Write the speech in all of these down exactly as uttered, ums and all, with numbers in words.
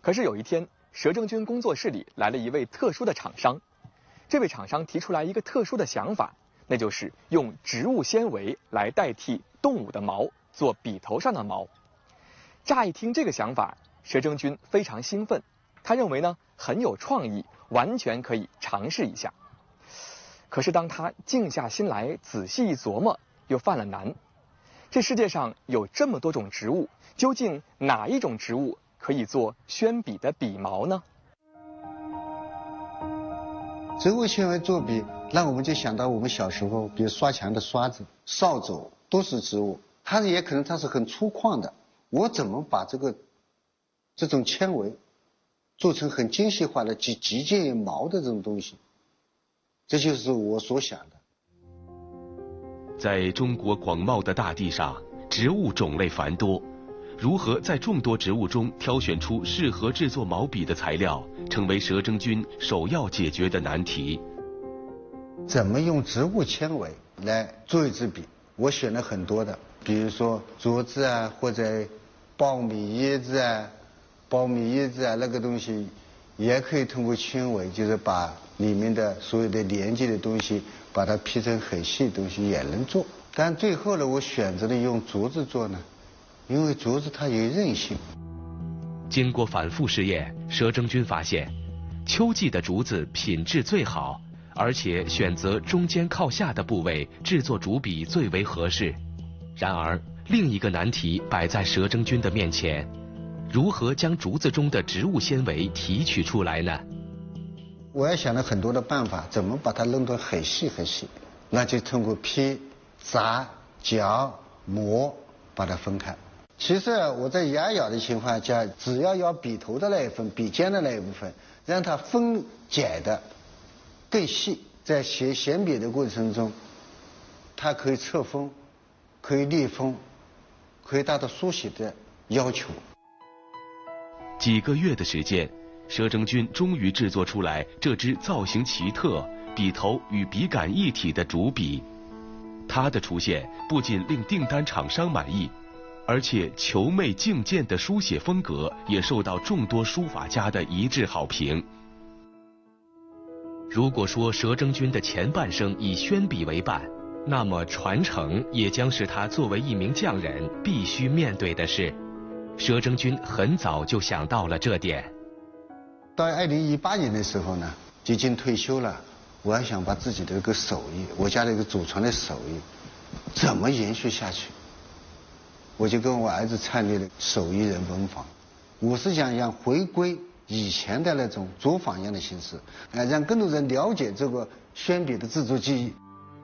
可是有一天，佘征军工作室里来了一位特殊的厂商，这位厂商提出来一个特殊的想法，那就是用植物纤维来代替动物的毛，做笔头上的毛。乍一听这个想法，佘征军非常兴奋，他认为呢很有创意，完全可以尝试一下。可是当他静下心来仔细一琢磨，又犯了难。这世界上有这么多种植物，究竟哪一种植物可以做宣笔的笔毛呢？ 植物纤维做笔，那我们就想到我们小时候，比如刷墙的刷子、扫帚都是植物，它也可能它是很粗犷的。我怎么把这个这种纤维做成很精细化的极极介于毛的这种东西？这就是我所想的。 在中国广袤的大地上，植物种类繁多，如何在众多植物中挑选出适合制作毛笔的材料，成为佘征军首要解决的难题。 怎么用植物纤维来做一支笔？我选了很多的，比如说竹子啊，或者苞米叶子啊，苞米叶子啊，那个东西也可以通过纤维，就是把里面的所有的连接的东西，把它劈成很细的东西也能做。但最后呢，我选择了用竹子做呢，因为竹子它有韧性。 经过反复试验，佘征军发现，秋季的竹子品质最好，而且选择中间靠下的部位制作竹笔最为合适。然而，另一个难题摆在佘征军的面前：如何将竹子中的植物纤维提取出来呢？ 我也想了很多的办法，怎么把它弄得很细很细，那就通过劈、砸、绞、磨把它分开。其实我在压咬的情况下，只要咬笔头的那一份、笔尖的那一部分，让它分解的更细，在写显笔的过程中，它可以侧锋，可以逆锋，可以达到书写的要求。 几个月的时间，佘征军终于制作出来这支造型奇特、笔头与笔杆一体的竹笔。它的出现不仅令订单厂商满意，而且遒媚静健的书写风格也受到众多书法家的一致好评。如果说佘征军的前半生以宣笔为伴，那么传承也将是他作为一名匠人必须面对的事。佘征军很早就想到了这点。 到二零一八年的时候呢，接近退休了，我还想把自己的这个手艺，我家的一个祖传的手艺，怎么延续下去？我就跟我儿子创立了手艺人文坊。我是想想回归以前的那种作坊一样的形式，呃，让更多人了解这个宣笔的制作技艺。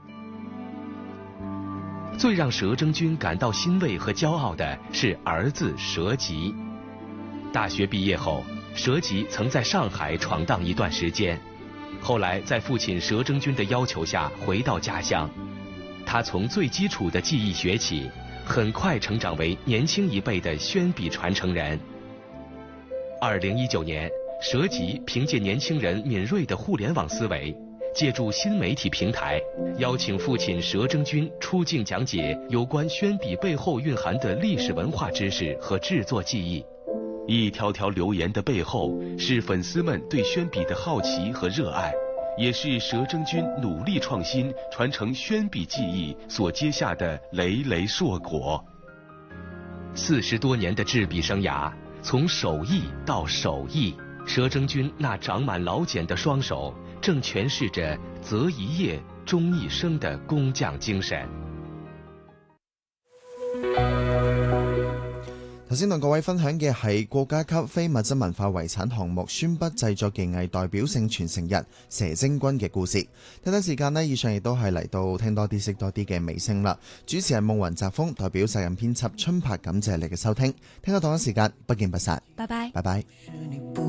最让佘征军感到欣慰和骄傲的是儿子佘吉。大学毕业后，佘吉曾在上海闯荡一段时间，后来在父亲佘征军的要求下回到家乡。他从最基础的技艺学起，很快成长为年轻一辈的宣笔传承人。二零一九年，佘吉凭借年轻人敏锐的互联网思维，借助新媒体平台，邀请父亲佘征军出镜讲解有关宣笔背后蕴含的历史文化知识和制作技艺。一条条留言的背后，是粉丝们对宣笔的好奇和热爱，也是佘征军努力创新、传承宣笔技艺所结下的累累硕果。四十多年的制笔生涯，从手艺到手艺，佘征军那长满老茧的双手，正诠释着择一业终一生的工匠精神。 頭先同各位分享嘅係國家級非物質文化遺產項目宣筆製作技藝代表性傳承人佘征軍嘅故事。睇睇時間呢，以上亦都係嚟到聽多啲識多啲嘅尾聲啦。主持人夢雲澤峰代表責任編輯春柏，感謝你嘅收聽。聽日同一時間不見不散。 拜拜。 拜拜。